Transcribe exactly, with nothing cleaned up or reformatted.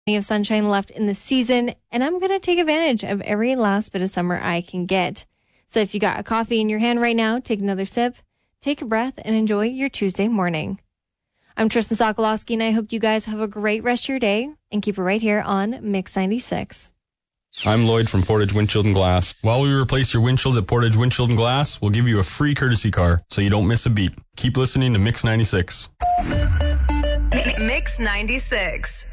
Plenty of sunshine left in the season, and I'm going to take advantage of every last bit of summer I can get. So if you got a coffee in your hand right now, take another sip, take a breath, and enjoy your Tuesday morning. I'm Tristan Sokolowski, and I hope you guys have a great rest of your day, and keep it right here on Mix ninety-six. I'm Lloyd from Portage Windshield and Glass. While we replace your windshields at Portage Windshield and Glass, we'll give you a free courtesy car so you don't miss a beat. Keep listening to Mix ninety-six. Mix ninety-six.